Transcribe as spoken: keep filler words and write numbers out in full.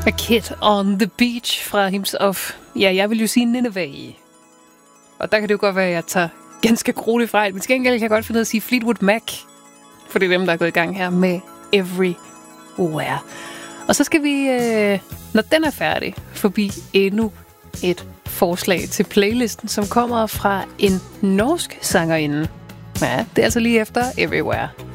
A Kid on the Beach fra Hymns of, ja, jeg vil jo sige Nineveh. Og der kan det jo godt være, at jeg tager ganske grueligt fejl. Men til gengæld kan jeg godt finde ud af at sige Fleetwood Mac. For det er dem, der er gået i gang her med Everywhere. Og så skal vi, øh, når den er færdig, forbi endnu et forslag til playlisten, som kommer fra en norsk sangerinde. Ja, det er altså lige efter Everywhere.